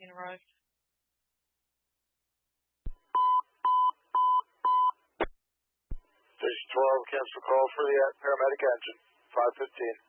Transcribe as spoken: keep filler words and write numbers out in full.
machine arrived. Station twelve, cancel call for the paramedic engine. five fifteen.